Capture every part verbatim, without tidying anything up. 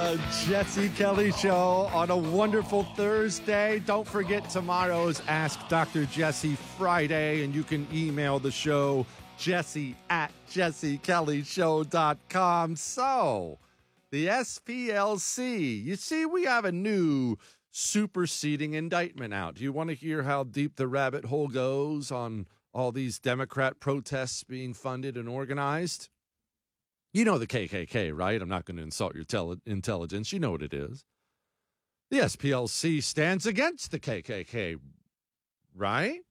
The Jesse Kelly Show on a wonderful Thursday. Don't forget tomorrow's Ask Doctor Jesse Friday, and you can email the show, Jesse at jesse kelly show dot com. So, the S P L C, you see, we have a new superseding indictment out. Do you want to hear how deep the rabbit hole goes on all these Democrat protests being funded and organized? You know the K K K, right? I'm not going to insult your tele- intelligence. You know what it is. The S P L C stands against the K K K, right?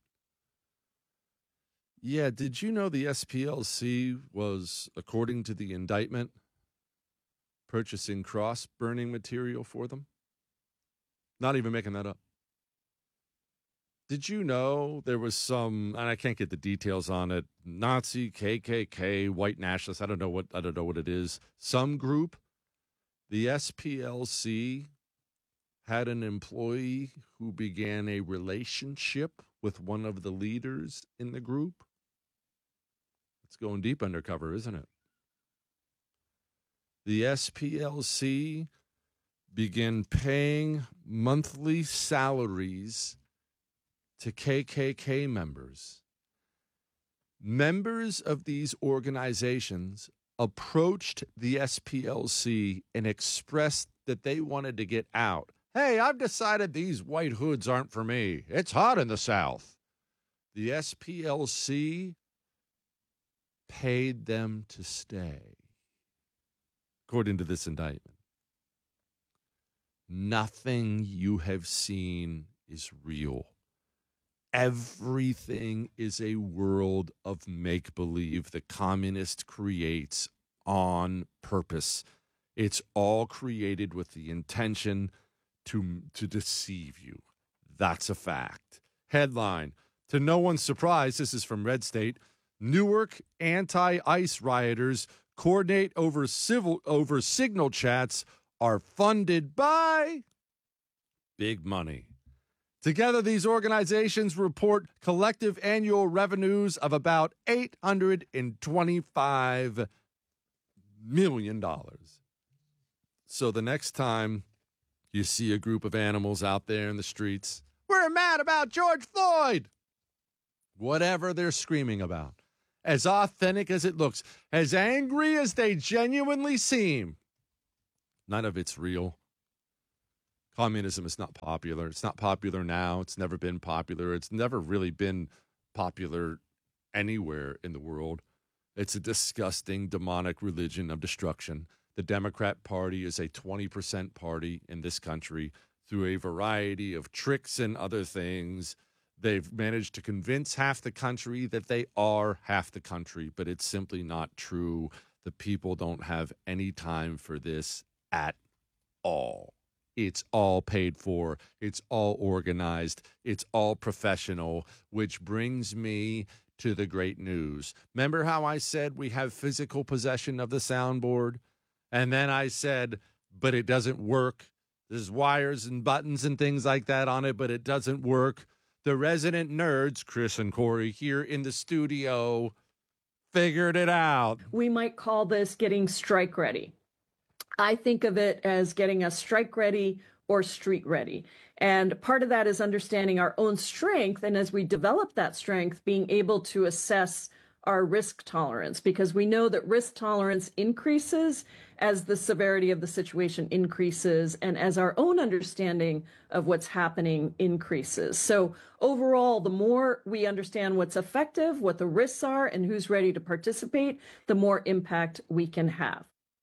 Yeah, did you know the S P L C was, according to the indictment, purchasing cross-burning material for them? Not even making that up. Did you know there was some, and I can't get the details on it, Nazi, K K K, white nationalists, I don't know what I don't know what it is, some group, the S P L C had an employee who began a relationship with one of the leaders in the group? It's going deep undercover, isn't it? The S P L C began paying monthly salaries to K K K members. Members of these organizations approached the S P L C and expressed that they wanted to get out. Hey, I've decided these white hoods aren't for me. It's hot in the South. The S P L C paid them to stay, according to this indictment. Nothing you have seen is real. Everything is a world of make-believe the communist creates on purpose. It's all created with the intention to, to deceive you. That's a fact. Headline, to no one's surprise, this is from Red State, Newark anti-ICE rioters coordinate over civil over signal chats are funded by big money. Together, these organizations report collective annual revenues of about eight hundred twenty-five million dollars. So the next time you see a group of animals out there in the streets, we're mad about George Floyd, whatever they're screaming about, as authentic as it looks, as angry as they genuinely seem, none of it's real. Communism is not popular. It's not popular now. It's never been popular. It's never really been popular anywhere in the world. It's a disgusting, demonic religion of destruction. The Democrat Party is a twenty percent party in this country. Through a variety of tricks and other things, they've managed to convince half the country that they are half the country, but it's simply not true. The people don't have any time for this at all. It's all paid for. It's all organized. It's all professional, which brings me to the great news. Remember how I said we have physical possession of the soundboard? And then I said, but it doesn't work. There's wires and buttons and things like that on it, but it doesn't work. The resident nerds, Chris and Corey, here in the studio, figured it out. We might call this getting strike ready. I think of it as getting us strike ready or street ready. And part of that is understanding our own strength. And as we develop that strength, being able to assess our risk tolerance, because we know that risk tolerance increases as the severity of the situation increases and as our own understanding of what's happening increases. So overall, the more we understand what's effective, what the risks are, and who's ready to participate, the more impact we can have.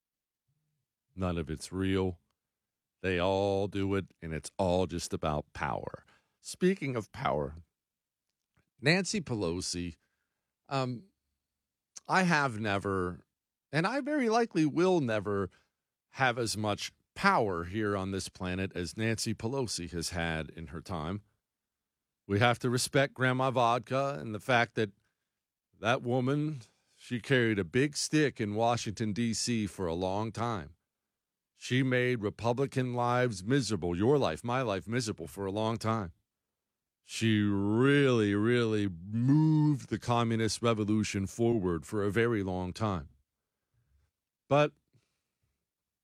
None of it's real. They all do it, and it's all just about power. Speaking of power, Nancy Pelosi, um, I have never, and I very likely will never have as much power here on this planet as Nancy Pelosi has had in her time. We have to respect Grandma Vodka and the fact that that woman, she carried a big stick in Washington, D C for a long time. She made Republican lives miserable, your life, my life, miserable for a long time. She really, really moved the communist revolution forward for a very long time. But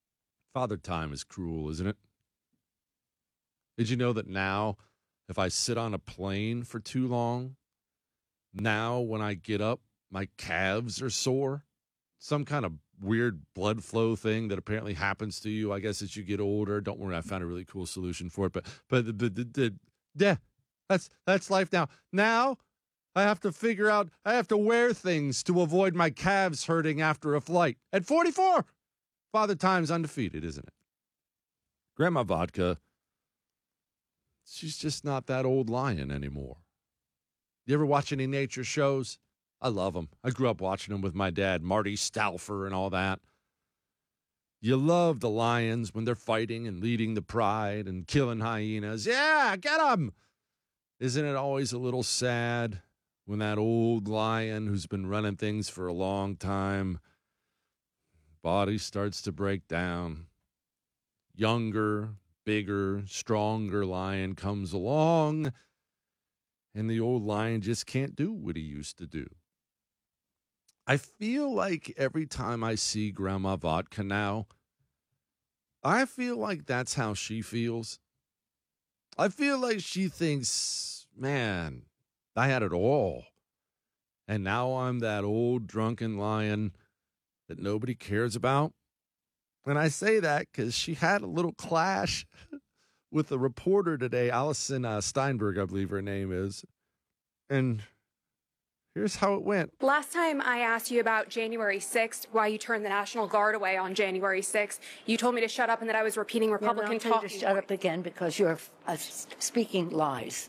Father Time is cruel, isn't it? Did you know that now, if I sit on a plane for too long, now when I get up, my calves are sore? Some kind of weird blood flow thing that apparently happens to you, I guess, as you get older. Don't worry, I found a really cool solution for it. But, but the, the, the, the yeah, that's, that's life now. Now, I have to figure out, I have to wear things to avoid my calves hurting after a flight. At forty-four, Father Time's undefeated, isn't it? Grandma Vodka, she's just not that old lion anymore. You ever watch any nature shows? I love them. I grew up watching them with my dad, Marty Stauffer and all that. You love the lions when they're fighting and leading the pride and killing hyenas. Yeah, get them! Isn't it always a little sad when that old lion who's been running things for a long time, body starts to break down? Younger, bigger, stronger lion comes along, and the old lion just can't do what he used to do. I feel like every time I see Grandma Vodka now, I feel like that's how she feels. I feel like she thinks, man, I had it all. And now I'm that old drunken lion that nobody cares about. And I say that because she had a little clash with a reporter today, Allison uh, Steinberg, I believe her name is. And here's how it went. Last time I asked you about January sixth, why you turned the National Guard away on January sixth, you told me to shut up and that I was repeating Republican yeah, talk. To shut up again because you're uh, speaking lies.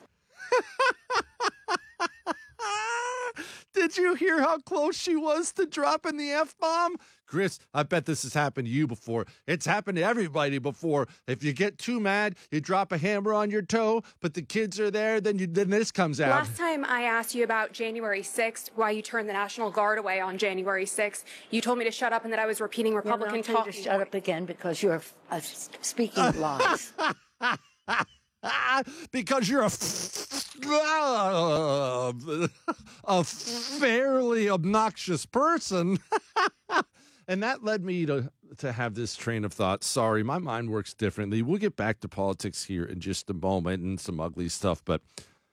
Did you hear how close she was to dropping the F-bomb? Chris, I bet this has happened to you before. It's happened to everybody before. If you get too mad, you drop a hammer on your toe, but the kids are there, then you then this comes out. Last time I asked you about January sixth, why you turned the National Guard away on January sixth, you told me to shut up and that I was repeating Republican yeah, talk. To shut up again because you're uh, speaking lies. Because you're a, a fairly obnoxious person. And that led me to, to have this train of thought. Sorry, my mind works differently. We'll get back to politics here in just a moment and some ugly stuff. But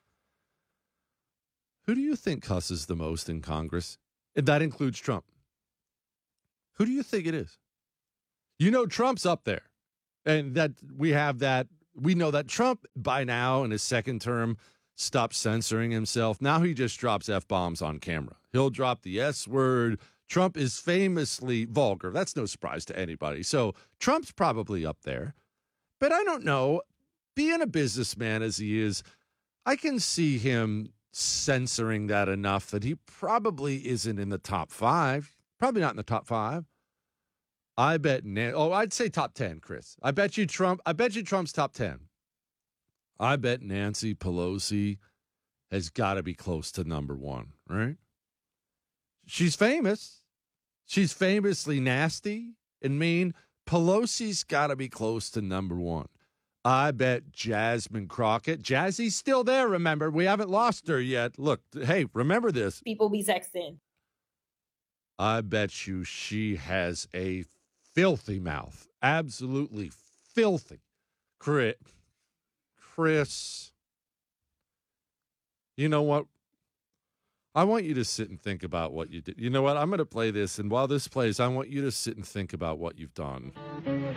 who do you think cusses the most in Congress? And that includes Trump. Who do you think it is? You know Trump's up there. And that we have that. We know that Trump, by now, in his second term, stopped censoring himself. Now he just drops F-bombs on camera. He'll drop the S word. Trump is famously vulgar. That's no surprise to anybody. So Trump's probably up there. But I don't know. Being a businessman as he is, I can see him censoring that enough that he probably isn't in the top five. Probably not in the top five. I bet, Nan- oh, I'd say top ten, Chris. I bet you Trump, I bet you Trump's top ten. I bet Nancy Pelosi has got to be close to number one, right? She's famous. She's famously nasty and mean. Pelosi's got to be close to number one. I bet Jasmine Crockett. Jazzy's still there, remember. We haven't lost her yet. Look, hey, remember this. People be texting. I bet you she has a filthy mouth. Absolutely filthy. Chris, Chris, you know what? I want you to sit and think about what you did. You know what? I'm going to play this, and while this plays, I want you to sit and think about what you've done.